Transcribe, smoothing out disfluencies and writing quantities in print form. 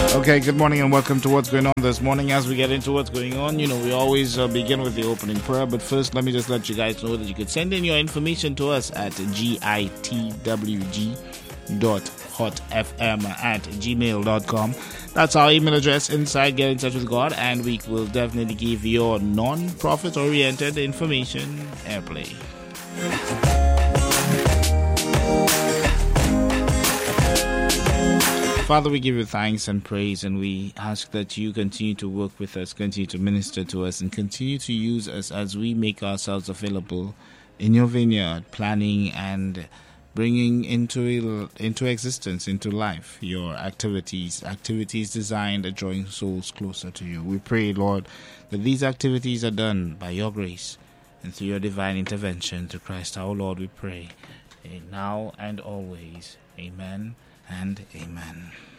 Okay, good morning and welcome to What's Going On this morning. As we get into what's going on, we always begin with the opening prayer. But first, let me just let you guys know that you could send in your information to us at gitwg.hotfm@gmail.com. That's our email address inside Get in Touch with God, and we will definitely give your non-profit oriented information airplay. Father, we give you thanks and praise, and we ask that you continue to work with us, continue to minister to us, and continue to use us as we make ourselves available in your vineyard, planning and bringing into existence, into life, your activities designed at drawing souls closer to you. We pray, Lord, that these activities are done by your grace and through your divine intervention. Through Christ our Lord, we pray, now and always. Amen and amen.